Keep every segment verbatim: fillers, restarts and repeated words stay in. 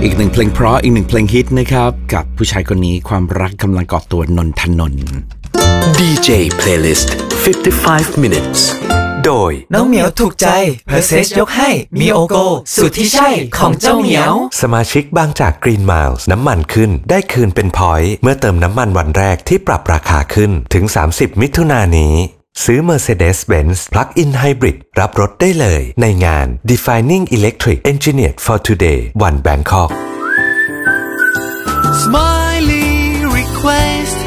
อีกหนึ่งเพลงเพราะอีกหนึ่งเพลงฮิตนะครับกับผู้ชายคนนี้ความรักกำลังก่อตัวนนทนนท์ดี เจ Playlist fifty-five minutes โดยน้องเหมียวถูกใจเพอร์เซสยกให้มีโอโกสูตรที่ใช่ของเจ้าเหมียวสมาชิกบางจาก Green Miles น้ำมันขึ้นได้คืนเป็นพอยต์เมื่อเติมน้ำมันวันแรกที่ปรับราคาขึ้นถึงสามสิบมิถุนายนนี้ซื้อ Mercedes-Benz Plug-in Hybrid รับรถได้เลยในงาน Defining Electric Engineered for Today One Bangkok Smiley Request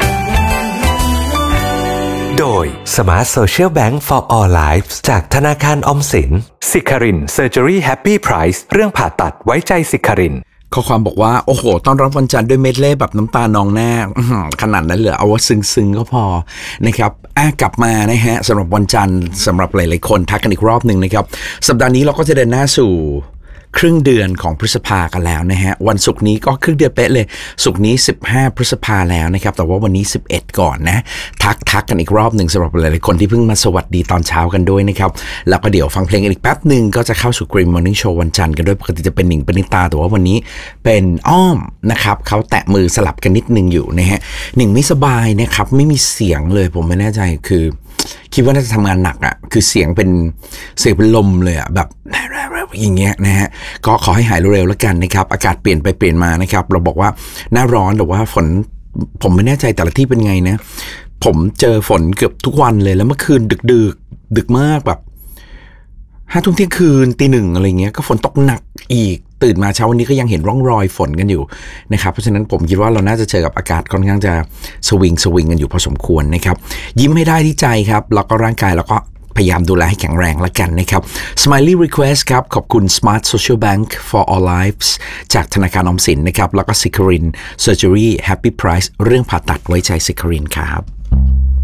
โดย Smart Social Bank for All Lives จากธนาคารออมสินสิคาริน Surgery Happy Price เรื่องผ่าตัดไว้ใจสิคารินข้อความบอกว่าโอ้โหต้อนรับวันจันทร์ด้วยเมดเล่แบบน้ำตานองหน้าขนาดนั้นเหรอเอาว่าซึ้งๆก็พอนะครับอ่ะกลับมานะฮะสำหรับวันจันทร์สำหรับหลายๆคนทักกันอีกรอบหนึ่งนะครับสัปดาห์นี้เราก็จะเดินหน้าสู่ครึ่งเดือนของพฤษภากันแล้วนะฮะวันศุกร์นี้ก็ครึ่งเดือนเป๊ะเลยศุกร์นี้สิบห้าพฤษภาแล้วนะครับแต่ว่าวันนี้สิบเอ็ดก่อนนะทักทักกันอีกรอบหนึ่งสำหรับหลายๆคนที่เพิ่งมาสวัสดีตอนเช้ากันด้วยนะครับแล้วก็เดี๋ยวฟังเพลงกันอีกแป๊บหนึ่งก็จะเข้าสู่ Green Morning Show วันจันทร์กันด้วยปกติจะเป็นหนิงปณิตาแต่ว่าวันนี้เป็นอ้อมนะครับเขาแตะมือสลับกันนิดนึงอยู่นะฮะหนิงไม่สบายนะครับไม่มีเสียงเลยผมไม่แน่ใจคือคิดว่าน่าจะทำงานหนักอ่ะคือเสียงเป็นเสียงเป็นลมเลยอ่ะแบบอย่างเงี้ยนะฮะก็ขอให้หายเร็วๆแล้วกันนะครับอากาศเปลี่ยนไปเปลี่ยนมานะครับเราบอกว่าหน้าร้อนแต่ว่าฝนผมไม่แน่ใจแต่ละที่เป็นไงนะผมเจอฝนเกือบทุกวันเลยแล้วเมื่อคืนดึกดึกดึกมากแบบห้าทุ่มเที่ยงคืนตีหนึ่งอะไรเงี้ยก็ฝนตกหนักอีกตื่นมาเช้าวันนี้ก็ยังเห็นร่องรอยฝนกันอยู่นะครับเพราะฉะนั้นผมคิดว่าเราน่าจะเจอกับอากาศค่อนข้างจะสวิงสวิงกันอยู่พอสมควรนะครับยิ้มให้ได้ที่ใจครับแล้วก็ร่างกายแล้วก็พยายามดูแลให้แข็งแรงละกันนะครับ Smiley Request ครับขอบคุณ Smart Social Bank for All Lives จากธนาคารออมสินนะครับแล้วก็ Sicarin Surgery Happy Price เรื่องผ่าตัดไว้ใจ Sicarin ครับ